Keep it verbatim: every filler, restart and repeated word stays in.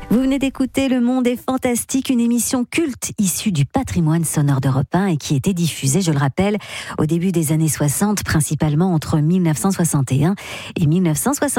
Vous venez d'écouter Le Monde est fantastique, une émission culte issue du patrimoine sonore d'Europe un et qui était diffusée, je le rappelle, au début des années soixante, principalement entre mille neuf cent soixante et un et mille neuf cent soixante.